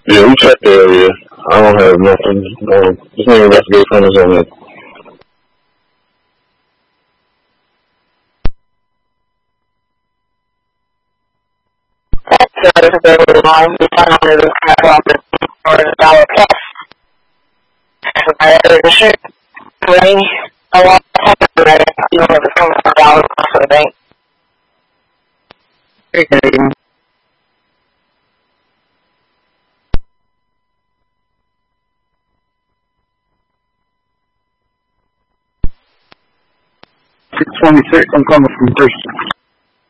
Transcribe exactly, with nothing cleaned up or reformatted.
Yeah, we checked the area. I don't have nothing. Um, just need to investigate from his own. So this is very long. We found out this kind of for a dollar plus. So I had to shoot money a lot of time for that. You know, it's coming for a dollar plus for the bank. Okay. six twenty-six, I'm coming from Thurston.